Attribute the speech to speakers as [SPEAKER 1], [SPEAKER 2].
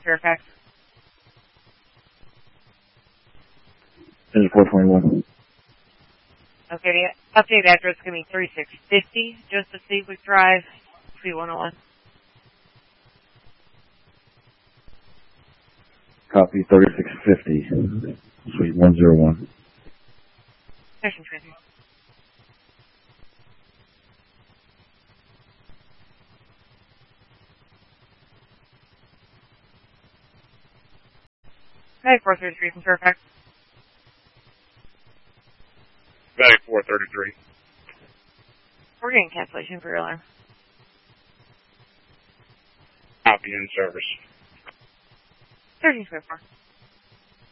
[SPEAKER 1] Fairfax.
[SPEAKER 2] Engine 421.
[SPEAKER 1] Okay, the updated address is going to be 3650 Joseph Seawick Drive, Suite 101.
[SPEAKER 2] Copy 3650, Suite 101.
[SPEAKER 1] Session transfer. Hey, 433 from Fairfax.
[SPEAKER 3] Valley 433.
[SPEAKER 1] We're getting cancellation for your alarm.
[SPEAKER 3] Copy in service.
[SPEAKER 1] 1324.